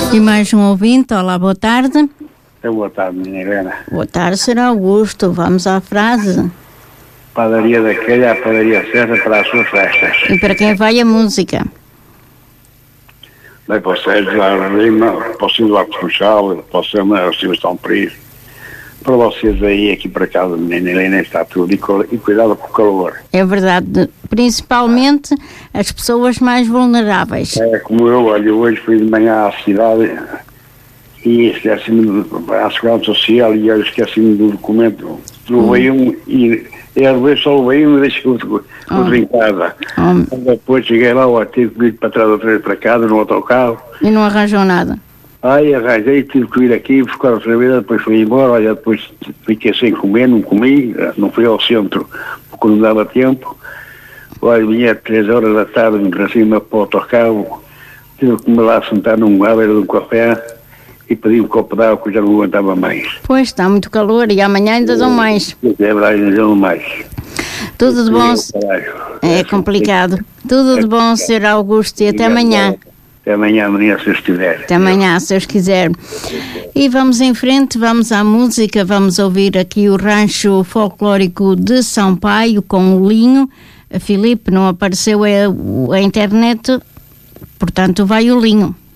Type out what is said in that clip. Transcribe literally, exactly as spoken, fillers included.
E mais um ouvinte. Olá, boa tarde. É, boa tarde, minha Helena. Boa tarde, senhor Augusto. Vamos à frase. Padaria daquele é a padaria certa para as suas festas. E para quem vai a música? Bem, para o Sérgio Lima, para o Silvio Lopes Funchal, para o Silvio São Príncipe, para vocês aí, aqui para casa, menina Helena, está tudo. E, e cuidado com o calor. É verdade. Principalmente as pessoas mais vulneráveis. É como eu, olha, hoje fui de manhã à cidade e esqueci-me à Segurança Social e eu esqueci-me do documento. Levei um e eu levei, só levei um e deixei outro, oh. outro em casa. Oh. Depois cheguei lá, ó, tive que ir para trás outra vez para casa, no autocarro. E não arranjou nada? Aí arranjei, tive que ir aqui, ficar outra vez, depois fui embora, olha, depois fiquei sem comer, não comi, não fui ao centro porque não dava tempo. Olha, vinha às três horas da tarde, me transferi para o autocarro, tive que me lá sentar num à beira de um café e pedi um copo de água que já não aguentava mais. Pois, está muito calor e amanhã ainda dão mais. É verdade, ainda dão mais. Tudo de bom. É complicado. Tudo de bom, senhor Augusto, e até amanhã. Até amanhã, amanhã, se Deus quiser. Até amanhã, se Deus quiser. E vamos em frente, vamos à música, vamos ouvir aqui o Rancho Folclórico de Sampaio com o Linho. A Filipe, não apareceu a, a internet, portanto vai o Linho.